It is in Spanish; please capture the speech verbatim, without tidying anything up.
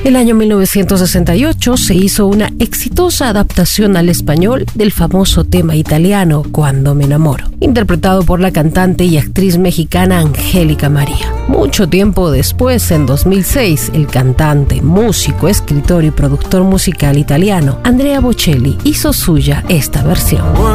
El año mil novecientos sesenta y ocho se hizo una exitosa adaptación al español del famoso tema italiano Cuando me enamoro, interpretado por la cantante y actriz mexicana Angélica María. Mucho tiempo después, en dos mil seis, el cantante, músico, escritor y productor musical italiano Andrea Bocelli hizo suya esta versión.